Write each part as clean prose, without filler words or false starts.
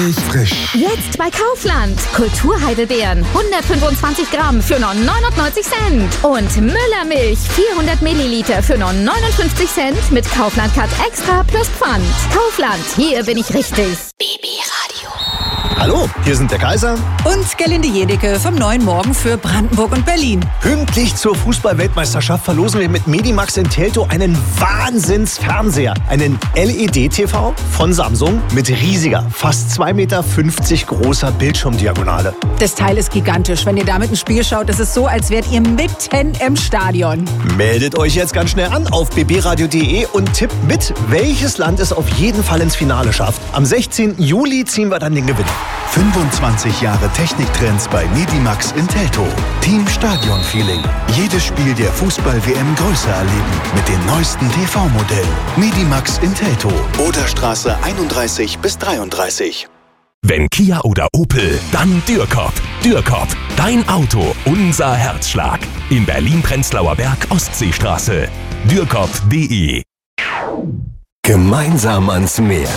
Richtig frisch. Jetzt bei Kaufland. Kulturheidelbeeren 125 Gramm für nur 99 Cent. Und Müllermilch 400 Milliliter für nur 59 Cent mit Kaufland Cut Extra plus Pfand. Kaufland, hier bin ich richtig. BB Radio. Hallo, hier sind der Kaiser und Gerlinde Jedecke vom Neuen Morgen für Brandenburg und Berlin. Pünktlich zur Fußball-Weltmeisterschaft verlosen wir mit Medimax in Teltow einen Wahnsinnsfernseher. Einen LED-TV von Samsung mit riesiger, fast 2,50 Meter großer Bildschirmdiagonale. Das Teil ist gigantisch. Wenn ihr damit ein Spiel schaut, ist es so, als wärt ihr mitten im Stadion. Meldet euch jetzt ganz schnell an auf bbradio.de und tippt mit, welches Land es auf jeden Fall ins Finale schafft. Am 16. Juli ziehen wir dann den Gewinner. 25 Jahre Techniktrends bei Medimax in Teltow. Team Stadion Feeling. Jedes Spiel der Fußball-WM größer erleben mit den neuesten TV-Modellen. Medimax in Teltow. Oderstraße 31 bis 33. Wenn Kia oder Opel, dann Dürkop. Dürkop, dein Auto, unser Herzschlag. In Berlin-Prenzlauer Berg, Ostseestraße. Dürkop.de. Gemeinsam ans Meer.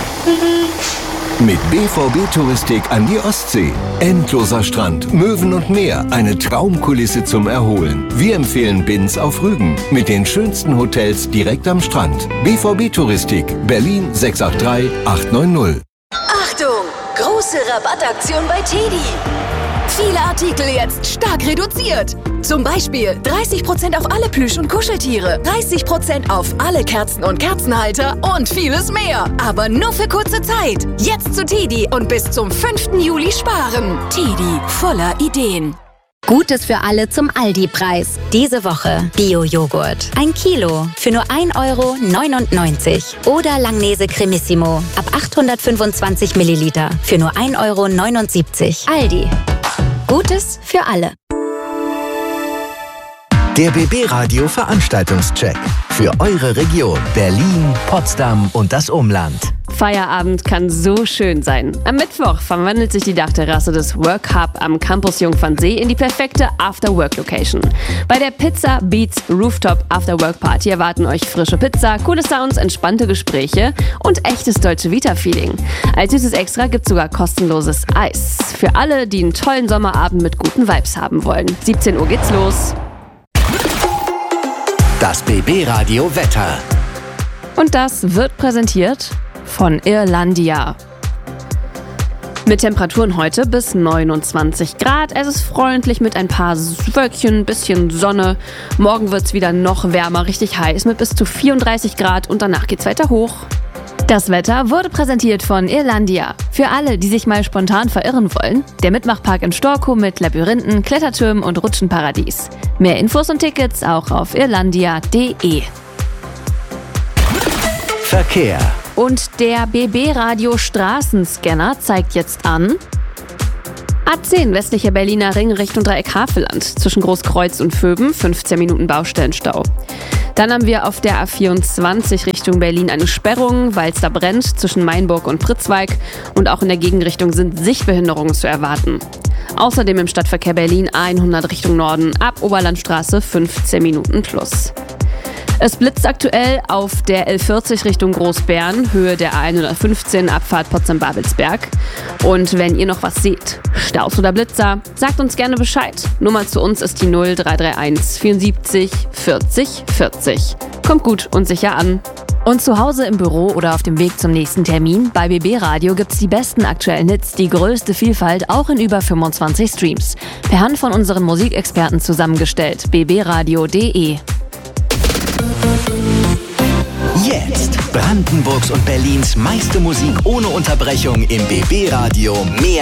Mit BVB Touristik an die Ostsee. Endloser Strand, Möwen und Meer. Eine Traumkulisse zum Erholen. Wir empfehlen Binz auf Rügen. Mit den schönsten Hotels direkt am Strand. BVB Touristik. Berlin 683 890. Achtung! Große Rabattaktion bei TEDi. Viele Artikel jetzt stark reduziert. Zum Beispiel 30% auf alle Plüsch- und Kuscheltiere, 30% auf alle Kerzen und Kerzenhalter und vieles mehr. Aber nur für kurze Zeit. Jetzt zu TEDi und bis zum 5. Juli sparen. TEDi, voller Ideen. Gutes für alle zum Aldi-Preis. Diese Woche Bio-Joghurt. 1 Kilo für nur 1,99 €. Oder Langnese Cremissimo ab 825 Milliliter für nur 1,79 €. Aldi. Gutes für alle. Der BB Radio Veranstaltungscheck. Für eure Region Berlin, Potsdam und das Umland. Feierabend kann so schön sein. Am Mittwoch verwandelt sich die Dachterrasse des Work Hub am Campus Jungfernsee in die perfekte After-Work-Location. Bei der Pizza Beats Rooftop After-Work-Party erwarten euch frische Pizza, coole Sounds, entspannte Gespräche und echtes Dolce Vita-Feeling. Als süßes Extra gibt's sogar kostenloses Eis. Für alle, die einen tollen Sommerabend mit guten Vibes haben wollen. 17 Uhr geht's los. Das BB Radio Wetter. Und das wird präsentiert von Irlandia. Mit Temperaturen heute bis 29 Grad. Es ist freundlich mit ein paar Wölkchen, bisschen Sonne. Morgen wird es wieder noch wärmer, richtig heiß mit bis zu 34 Grad und danach geht's weiter hoch. Das Wetter wurde präsentiert von Irlandia. Für alle, die sich mal spontan verirren wollen, der Mitmachpark in Storkow mit Labyrinthen, Klettertürmen und Rutschenparadies. Mehr Infos und Tickets auch auf irlandia.de. Verkehr. Und der BB-Radio Straßenscanner zeigt jetzt an: A10 westlicher Berliner Ring Richtung Dreieck Havelland. Zwischen Großkreuz und Vöben 15 Minuten Baustellenstau. Dann haben wir auf der A24 Richtung Berlin eine Sperrung, weil es da brennt, zwischen Mainburg und Pritzweig. Und auch in der Gegenrichtung sind Sichtbehinderungen zu erwarten. Außerdem im Stadtverkehr Berlin A100 Richtung Norden ab Oberlandstraße 15 Minuten plus. Es blitzt aktuell auf der L40 Richtung Großbären, Höhe der A115, Abfahrt Potsdam-Babelsberg. Und wenn ihr noch was seht, Staus oder Blitzer, sagt uns gerne Bescheid. Nummer zu uns ist die 0331 74 40 40. Kommt gut und sicher an. Und zu Hause im Büro oder auf dem Weg zum nächsten Termin, bei BB Radio gibt's die besten aktuellen Hits, die größte Vielfalt, auch in über 25 Streams. Per Hand von unseren Musikexperten zusammengestellt. bbradio.de. Jetzt Brandenburgs und Berlins meiste Musik ohne Unterbrechung im BB Radio. Mehr